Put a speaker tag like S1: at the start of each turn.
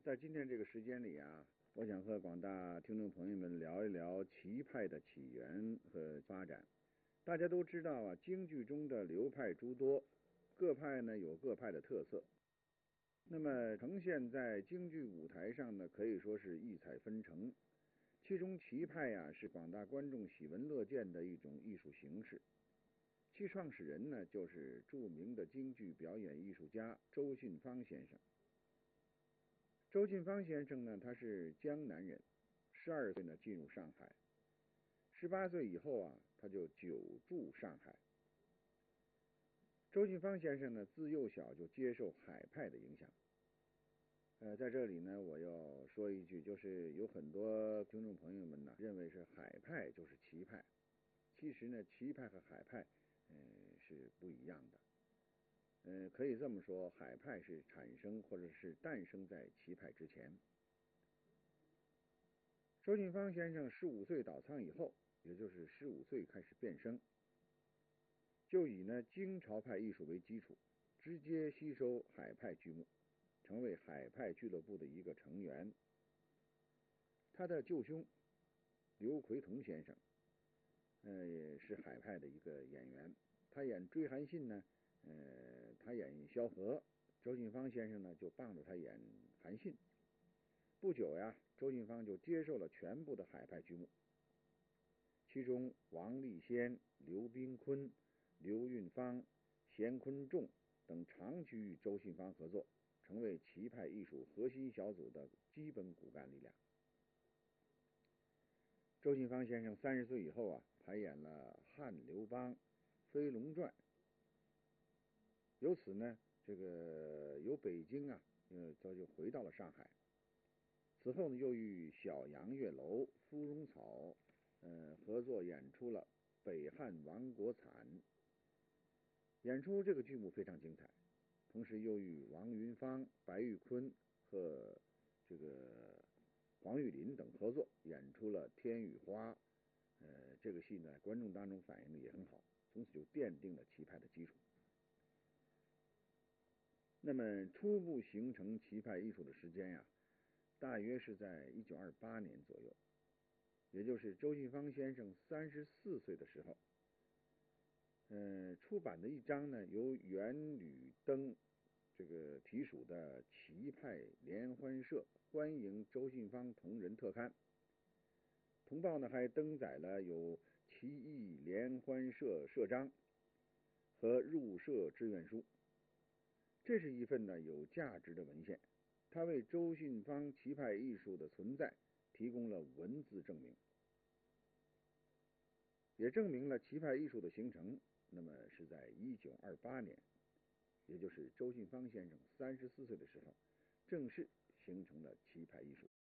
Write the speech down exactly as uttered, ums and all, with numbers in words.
S1: 在今天这个时间里啊，我想和广大听众朋友们聊一聊棋派的起源和发展。大家都知道啊，京剧中的流派诸多，各派呢有各派的特色。那么呈现在京剧舞台上呢，可以说是异彩纷呈。其中棋派呀、啊，是广大观众喜闻乐见的一种艺术形式。其创始人呢，就是著名的京剧表演艺术家周信芳先生。周信芳先生呢，他是江南人，十二岁呢进入上海，十八岁以后啊，他就久住上海。周信芳先生呢，自幼小就接受海派的影响。呃，在这里呢，我要说一句，就是有很多听众朋友们呢，认为是海派就是棋派，其实呢，棋派和海派，呃，是不一样的。呃，可以这么说，海派是产生或者是诞生在棋派之前。周信芳先生十五岁倒仓以后，也就是十五岁开始变声，就以呢京朝派艺术为基础，直接吸收海派剧目，成为海派俱乐部的一个成员。他的舅兄刘奎同先生，呃，也是海派的一个演员，他演追韩信呢。呃，他演萧何，周信芳先生呢就帮着他演韩信。不久呀，周信芳就接受了全部的海派剧目，其中王立先、刘宾坤、刘运芳、贤坤仲等长期与周信芳合作，成为棋派艺术核心小组的基本骨干力量。周信芳先生三十岁以后啊，排演了《汉刘邦》《飞龙传》。由此呢，这个由北京啊，呃，他就回到了上海。此后呢，又与小杨月楼、芙蓉草，呃，合作演出了《北汉亡国惨》。演出这个剧目非常精彩，同时又与王云芳、白玉坤和这个黄玉林等合作演出了《天雨花》。呃，这个戏呢，观众当中反应的也很好，从此就奠定了棋派的基础。那么初步形成棋派艺术的时间呀，大约是在一九二八年左右，也就是周信芳先生三十四岁的时候。呃，出版的一张呢由袁履登这个题属的棋派联欢社欢迎周信芳同仁特刊。同报呢还登载了有棋艺联欢社社章和入社志愿书。这是一份呢有价值的文献，它为周信芳棋派艺术的存在提供了文字证明，也证明了棋派艺术的形成。那么是在一九二八年，也就是周信芳先生三十四岁的时候，正式形成了棋派艺术。